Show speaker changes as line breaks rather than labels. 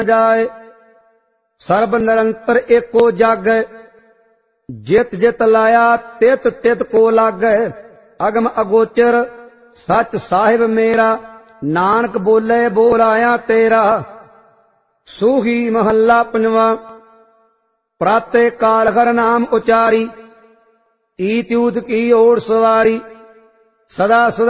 जाए। सर्ब निरंतर एको जागै, जित जित लाया तित तित को लागै। अगम अगोचर सच साहिब मेरा, नानक बोले बोल आया तेरा। सूही महला पंजवा। प्राते काल हर नाम उचारी, ईत ऊत की ओर सवारी। सदा सदा